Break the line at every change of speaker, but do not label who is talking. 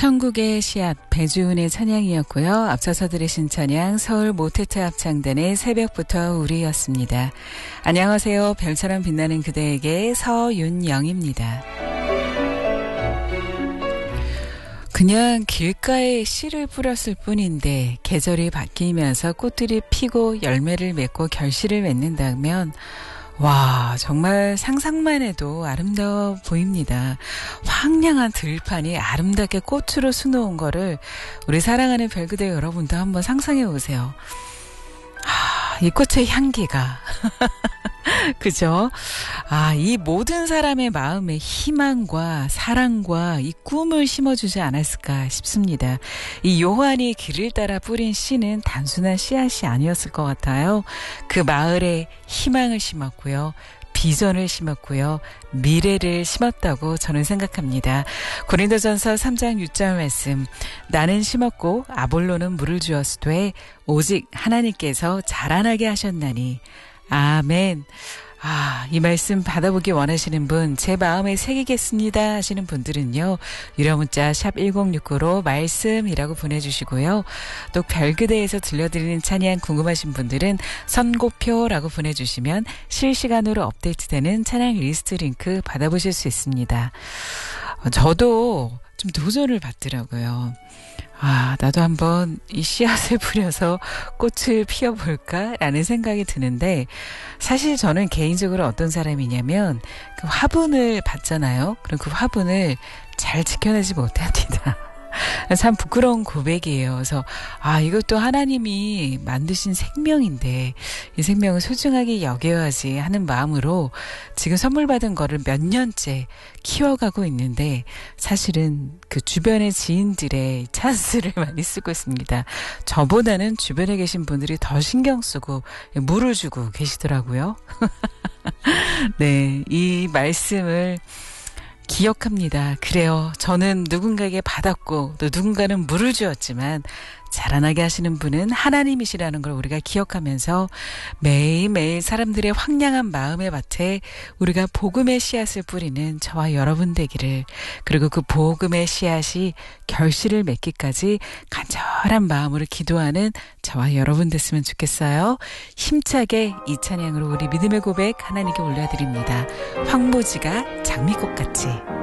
천국의 씨앗 배주은의 찬양이었고요. 앞서서 들으신 찬양 서울 모테트 합창단의 새벽부터 우리였습니다. 안녕하세요. 별처럼 빛나는 그대에게 서윤영입니다. 그냥 길가에 씨를 뿌렸을 뿐인데 계절이 바뀌면서 꽃들이 피고 열매를 맺고 결실을 맺는다면 와, 정말 상상만 해도 아름다워 보입니다. 황량한 들판이 아름답게 꽃으로 수놓은 거를 우리 사랑하는 별그대 여러분도 한번 상상해 보세요. 이 꽃의 향기가 그죠? 이 모든 사람의 마음에 희망과 사랑과 이 꿈을 심어주지 않았을까 싶습니다. 이 요한이 길을 따라 뿌린 씨는 단순한 씨앗이 아니었을 것 같아요. 그 마을에 희망을 심었고요. 비전을 심었고요. 미래를 심었다고 저는 생각합니다. 고린도전서 3장 6절 말씀. 나는 심었고 아볼로는 물을 주었으되 오직 하나님께서 자라나게 하셨나니. 아멘. 이 말씀 받아보기 원하시는 분, 제 마음에 새기겠습니다 하시는 분들은요, 유료 문자 샵 1069로 말씀이라고 보내주시고요. 또 별그대에서 들려드리는 찬양 궁금하신 분들은 선고표라고 보내주시면 실시간으로 업데이트되는 찬양 리스트 링크 받아보실 수 있습니다. 저도 좀 도전을 받더라고요. 나도 한번 이 씨앗을 뿌려서 꽃을 피워볼까라는 생각이 드는데, 사실 저는 개인적으로 어떤 사람이냐면 그 화분을 받잖아요. 그럼 그 화분을 잘 지켜내지 못합니다. 참 부끄러운 고백이에요. 그래서 이것도 하나님이 만드신 생명인데 이 생명을 소중하게 여겨야지 하는 마음으로 지금 선물 받은 거를 몇 년째 키워가고 있는데, 사실은 그 주변의 지인들의 찬스를 많이 쓰고 있습니다. 저보다는 주변에 계신 분들이 더 신경 쓰고 물을 주고 계시더라고요. 네, 이 말씀을 기억합니다. 그래요. 저는 누군가에게 받았고 또 누군가는 물을 주었지만 자라나게 하시는 분은 하나님이시라는 걸 우리가 기억하면서 매일매일 사람들의 황량한 마음의 밭에 우리가 복음의 씨앗을 뿌리는 저와 여러분 되기를, 그리고 그 복음의 씨앗이 결실을 맺기까지 간절한 마음으로 기도하는 저와 여러분 됐으면 좋겠어요. 힘차게 이 찬양으로 우리 믿음의 고백 하나님께 올려드립니다. 황무지가 장미꽃같이.